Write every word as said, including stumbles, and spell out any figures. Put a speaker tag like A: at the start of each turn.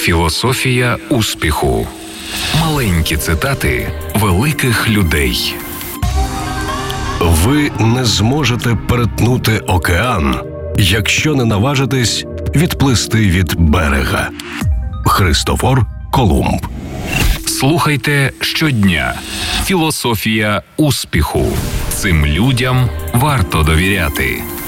A: Філософія успіху. Маленькі цитати великих людей.
B: Ви не зможете перетнути океан, якщо не наважитесь відплисти від берега. Христофор Колумб.
A: Слухайте щодня. Філософія успіху. Цим людям варто довіряти.